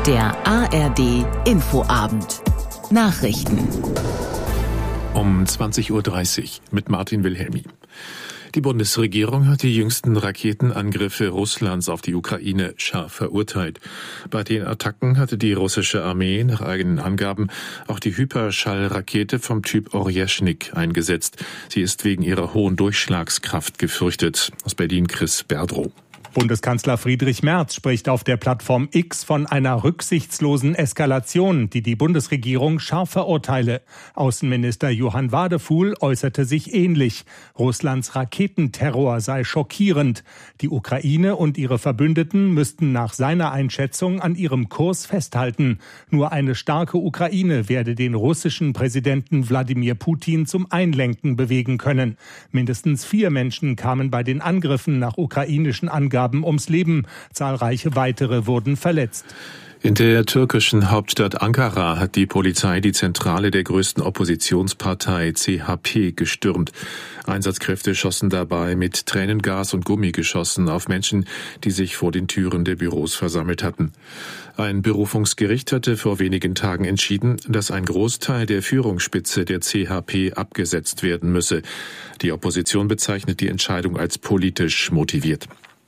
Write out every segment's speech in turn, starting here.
Der ARD Infoabend. Nachrichten. Um 20.30 Uhr mit Martin Wilhelmi. Die Bundesregierung hat die jüngsten Raketenangriffe Russlands auf die Ukraine scharf verurteilt. Bei den Attacken hatte die russische Armee nach eigenen Angaben auch die Hyperschallrakete vom Typ Orjeschnik eingesetzt. Sie ist wegen ihrer hohen Durchschlagskraft gefürchtet. Aus Berlin Chris Berdrow. Bundeskanzler Friedrich Merz spricht auf der Plattform X von einer rücksichtslosen Eskalation, die die Bundesregierung scharf verurteile. Außenminister Johann Wadefuhl äußerte sich ähnlich. Russlands Raketenterror sei schockierend. Die Ukraine und ihre Verbündeten müssten nach seiner Einschätzung an ihrem Kurs festhalten. Nur eine starke Ukraine werde den russischen Präsidenten Wladimir Putin zum Einlenken bewegen können. Mindestens 4 Menschen kamen bei den Angriffen nach ukrainischen Angaben ums Leben. Zahlreiche weitere wurden verletzt. In der türkischen Hauptstadt Ankara hat die Polizei die Zentrale der größten Oppositionspartei CHP gestürmt. Einsatzkräfte schossen dabei mit Tränengas und Gummigeschossen auf Menschen, die sich vor den Türen der Büros versammelt hatten. Ein Berufungsgericht hatte vor wenigen Tagen entschieden, dass ein Großteil der Führungsspitze der CHP abgesetzt werden müsse. Die Opposition bezeichnet die Entscheidung als politisch motiviert.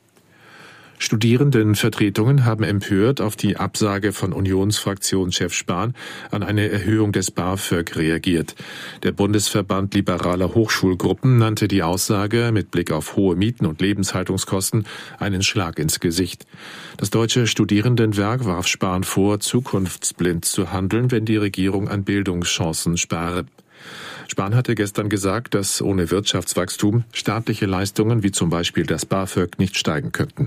Studierendenvertretungen haben empört auf die Absage von Unionsfraktionschef Spahn an eine Erhöhung des BAföG reagiert. Der Bundesverband liberaler Hochschulgruppen nannte die Aussage mit Blick auf hohe Mieten und Lebenshaltungskosten einen Schlag ins Gesicht. Das Deutsche Studierendenwerk warf Spahn vor, zukunftsblind zu handeln, wenn die Regierung an Bildungschancen spare. Spahn hatte gestern gesagt, dass ohne Wirtschaftswachstum staatliche Leistungen wie zum Beispiel das BAföG nicht steigen könnten.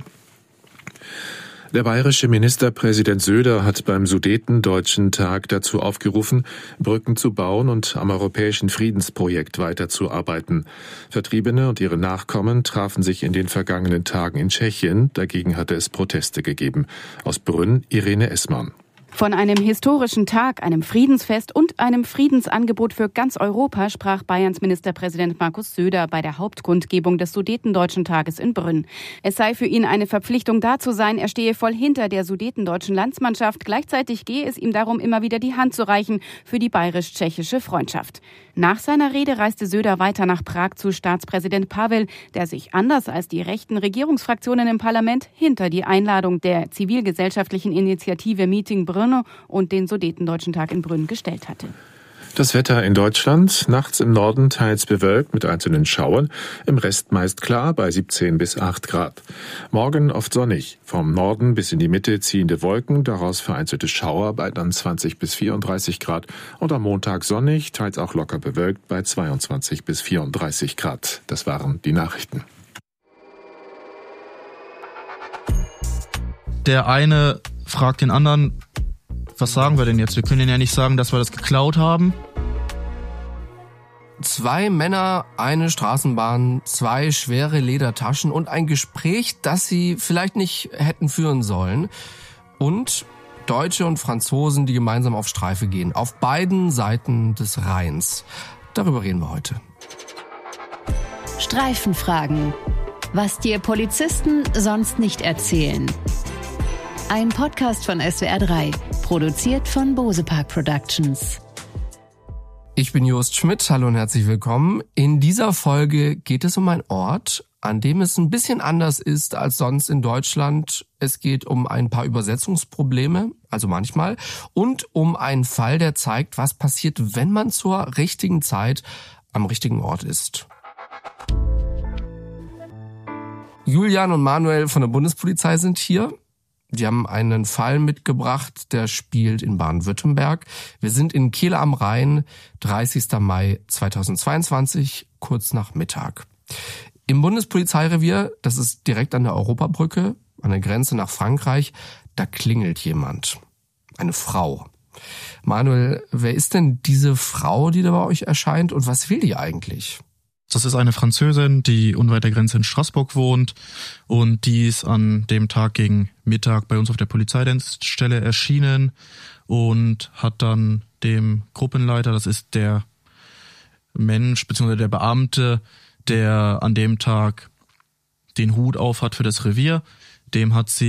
Der bayerische Ministerpräsident Söder hat beim Sudetendeutschen Tag dazu aufgerufen, Brücken zu bauen und am europäischen Friedensprojekt weiterzuarbeiten. Vertriebene und ihre Nachkommen trafen sich in den vergangenen Tagen in Tschechien. Dagegen hatte es Proteste gegeben. Aus Brünn, Irene Essmann. Von einem historischen Tag, einem Friedensfest und einem Friedensangebot für ganz Europa sprach Bayerns Ministerpräsident Markus Söder bei der Hauptkundgebung des Sudetendeutschen Tages in Brünn. Es sei für ihn eine Verpflichtung, da zu sein. Er stehe voll hinter der sudetendeutschen Landsmannschaft. Gleichzeitig gehe es ihm darum, immer wieder die Hand zu reichen für die bayerisch-tschechische Freundschaft. Nach seiner Rede reiste Söder weiter nach Prag zu Staatspräsident Pavel, der sich anders als die rechten Regierungsfraktionen im Parlament hinter die Einladung der zivilgesellschaftlichen Initiative Meeting Brünn und den Sudetendeutschen Tag in Brünn gestellt hatte. Das Wetter in Deutschland, nachts im Norden teils bewölkt mit einzelnen Schauern, im Rest meist klar bei 17 bis 8 Grad. Morgen oft sonnig, vom Norden bis in die Mitte ziehende Wolken, daraus vereinzelte Schauer bei dann 20 bis 34 Grad und am Montag sonnig, teils auch locker bewölkt bei 22 bis 34 Grad. Das waren die Nachrichten. Der eine fragt den anderen, was sagen wir denn jetzt? Wir können denen ja nicht sagen, dass wir das geklaut haben. 2 Männer, eine Straßenbahn, 2 schwere Ledertaschen und ein Gespräch, das sie vielleicht nicht hätten führen sollen. Und Deutsche und Franzosen, die gemeinsam auf Streife gehen. Auf beiden Seiten des Rheins. Darüber reden wir heute. Streifenfragen. Was dir Polizisten sonst nicht erzählen. Ein Podcast von SWR3, produziert von Bosepark Productions. Ich bin Jost Schmidt, hallo und herzlich willkommen. In dieser Folge geht es um einen Ort, an dem es ein bisschen anders ist als sonst in Deutschland. Es geht um ein paar Übersetzungsprobleme, also manchmal, und um einen Fall, der zeigt, was passiert, wenn man zur richtigen Zeit am richtigen Ort ist. Julian und Manuel von der Bundespolizei sind hier. Die haben einen Fall mitgebracht, der spielt in Baden-Württemberg. Wir sind in Kehl am Rhein, 30. Mai 2022, kurz nach Mittag. Im Bundespolizeirevier, das ist direkt an der Europabrücke, an der Grenze nach Frankreich, da klingelt jemand. Eine Frau. Manuel, wer ist denn diese Frau, die da bei euch erscheint und was will die eigentlich? Das ist eine Französin, die unweit der Grenze in Straßburg wohnt und die ist an dem Tag gegen Mittag bei uns auf der Polizeidienststelle erschienen und hat dann dem Gruppenleiter, das ist der Mensch bzw. der Beamte, der an dem Tag den Hut auf hat für das Revier, dem hat sie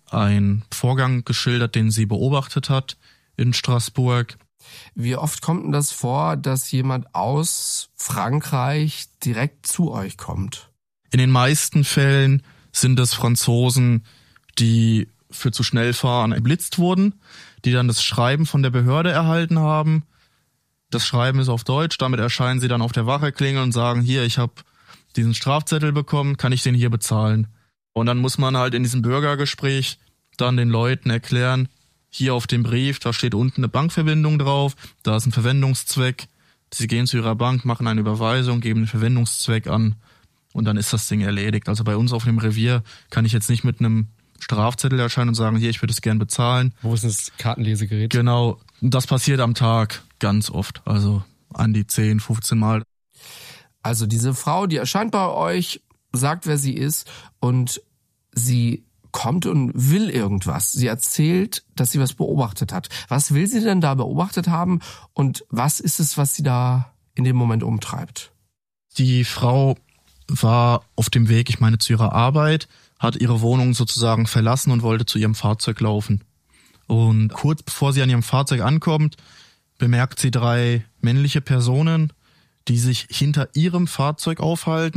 einen Vorgang geschildert, den sie beobachtet hat in Straßburg. Wie oft kommt denn das vor, dass jemand aus Frankreich direkt zu euch kommt? In den meisten Fällen sind es Franzosen, die für zu schnell fahren erblitzt wurden, die dann das Schreiben von der Behörde erhalten haben. Das Schreiben ist auf Deutsch, damit erscheinen sie dann auf der Wache, klingeln und sagen, hier, ich habe diesen Strafzettel bekommen, kann ich den hier bezahlen? Und dann muss man halt in diesem Bürgergespräch dann den Leuten erklären, hier auf dem Brief, da steht unten eine Bankverbindung drauf, da ist ein Verwendungszweck. Sie gehen zu ihrer Bank, machen eine Überweisung, geben den Verwendungszweck an und dann ist das Ding erledigt. Also bei uns auf dem Revier kann ich jetzt nicht mit einem Strafzettel erscheinen und sagen, hier, ich würde es gern bezahlen. Wo ist das Kartenlesegerät? Genau, das passiert am Tag ganz oft, also an die 10, 15 Mal. Also diese Frau, die erscheint bei euch, sagt, wer sie ist und sie kommt und will irgendwas. Sie erzählt, dass sie was beobachtet hat. Was will sie denn da beobachtet haben und was ist es, was sie da in dem Moment umtreibt? Die Frau war auf dem Weg, ich meine, zu ihrer Arbeit, hat ihre Wohnung sozusagen verlassen und wollte zu ihrem Fahrzeug laufen. Und kurz bevor sie an ihrem Fahrzeug ankommt, bemerkt sie 3 männliche Personen, die sich hinter ihrem Fahrzeug aufhalten.